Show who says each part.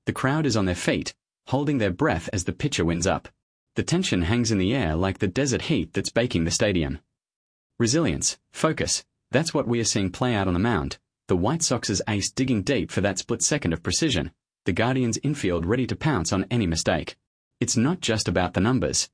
Speaker 1: The crowd is on their feet, holding their breath as the pitcher winds up. The tension hangs in the air like the desert heat that's baking the stadium. Resilience, focus, that's what we are seeing play out on the mound. The White Sox's ace digging deep for that split second of precision. The Guardians' infield ready to pounce on any mistake. It's not just about the numbers.